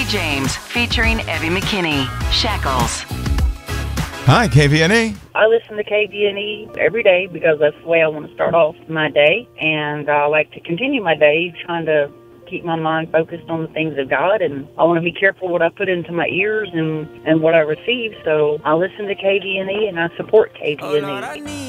James, featuring Evie McKinney. Shackles. Hi, KVNE. I listen to KVNE every day because that's the way I want to start off my day. And I like to continue my day trying to keep my mind focused on the things of God. And I want to be careful what I put into my ears and what I receive. So I listen to KVNE and I support KVNE.